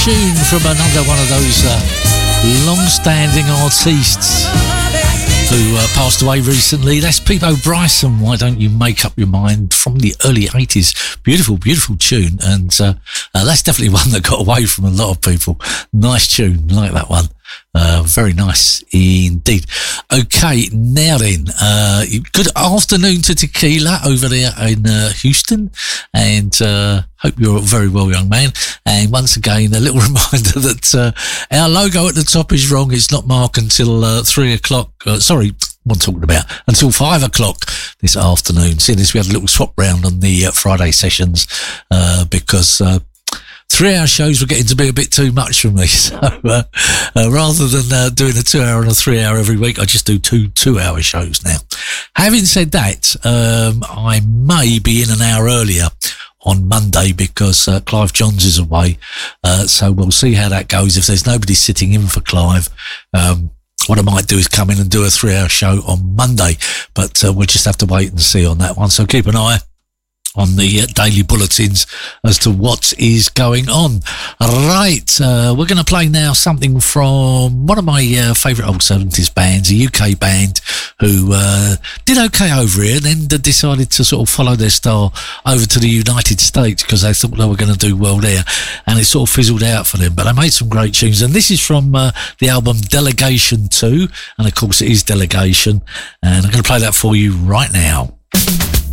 tune from another one of those long-standing artists who passed away recently. That's Peabo Bryson, Why Don't You Make Up Your Mind, from the early 80s. Beautiful, beautiful tune. And that's definitely one that got away from a lot of people. Nice tune, like that one. Very nice indeed. Okay, now then, good afternoon to Tequila over there in Houston, and hope you're very well, young man. And once again, a little reminder that our logo at the top is wrong. It's not marked until 3 o'clock. Sorry, what I'm talking about, until 5 o'clock this afternoon. Seeing as we had a little swap round on the Friday sessions, because 3-hour shows were getting to be a bit too much for me. So rather than doing a 2-hour and a 3-hour every week, I just do two 2-hour shows now. Having said that, I may be in an hour earlier on Monday because Clive Johns is away. So we'll see how that goes. If there's nobody sitting in for Clive, what I might do is come in and do a 3-hour show on Monday. But we'll just have to wait and see on that one. So keep an eye on the daily bulletins as to what is going on. Right, we're going to play now something from one of my favourite old 70s bands, a UK band who did okay over here, then decided to sort of follow their star over to the United States because they thought they were going to do well there, and it sort of fizzled out for them. But they made some great tunes, and this is from the album Delegation 2, and of course it is Delegation, and I'm going to play that for you right now.